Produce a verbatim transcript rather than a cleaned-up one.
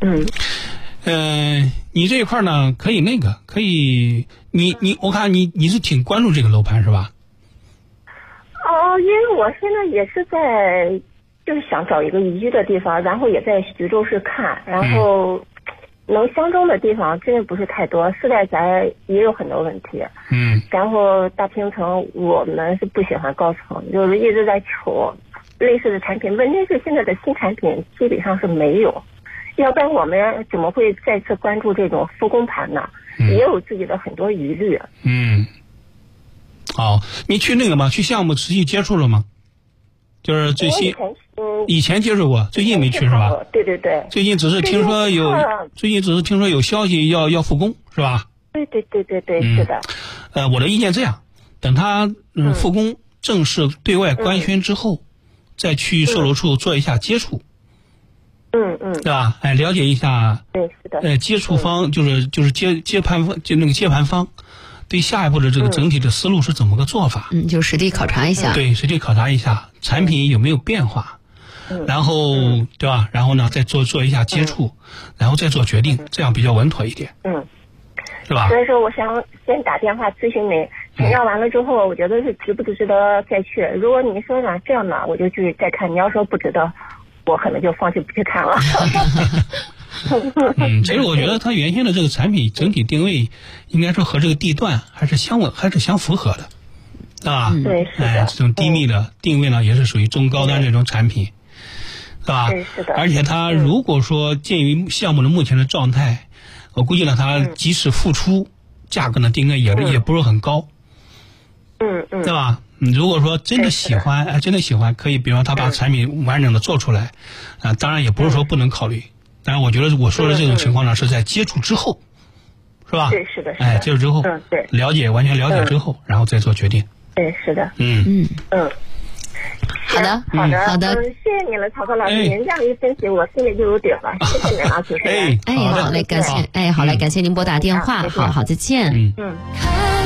嗯。 呃，你这一块呢，可以那个，可以，你你，我看你你是挺关注这个楼盘是吧？ 哦，因为我现在也是在，就是想找一个宜居的地方，然后也在徐州市看，然后能相中的地方真的不是太多，四代宅也有很多问题。 嗯。 然后大平层我们是不喜欢高层，就是一直在求类似的产品，问题是现在的新产品基本上是没有。要不然我们怎么会再次关注这种复工盘呢？嗯、也有自己的很多疑虑。 嗯，好，你去那个吗？去项目实际接触了吗？就是最新， 以前, 嗯、 以前接触过，最近没去是吧？ 对对对。 最近只是听说有，最近只是听说有消息要要复工是吧？ 对对对对对，嗯、是的。 呃，我的意见这样，等他嗯复工正式对外官宣之后，嗯、再去售楼处做一下接触。 嗯嗯， 对吧？哎，了解一下， 对，是的。 呃，接触方、嗯、就是就是接接盘方，就那个接盘方，对下一步的这个整体的思路是怎么个做法？ 嗯，就实地考察一下。 对，实地考察一下产品有没有变化，嗯、然后、嗯、对吧？然后呢，再做做一下接触，嗯、然后再做决定，这样比较稳妥一点。 嗯， 是吧？ 所以说，我想先打电话咨询你，请教完了之后，我觉得是值不值得再去。如果你说呢这样呢，我就去再看；你要说不值得，我可能就放弃不去看了。 嗯，其实我觉得它原先的这个产品整体定位，应该说和这个地段还是相吻，还是相符合的，啊， 对，是的。 哎，这种低密的定位呢，也是属于中高端这种产品，是吧？ 对，是的。 而且它如果说鉴于项目的目前的状态，我估计呢，它即使付出，价格呢，应该也也不是很高， 嗯嗯， 对吧？如果说真的喜欢，哎，真的喜欢，可以，比方他把产品完整的做出来，啊，当然也不是说不能考虑，但是我觉得我说的这种情况呢，是在接触之后，是吧？ 对，是的，是的。 哎，接触之后， 嗯，对， 了解，完全了解之后，然后再做决定。 对，是的。 嗯嗯嗯， 好的， 好的， 好的。 嗯，谢谢你了，曹哥老师，您这样一分析，我心里就有底了。谢谢您啊，主持人。 哎，好嘞，感谢，哎，好嘞，感谢您拨打电话，好好，再见。 嗯嗯。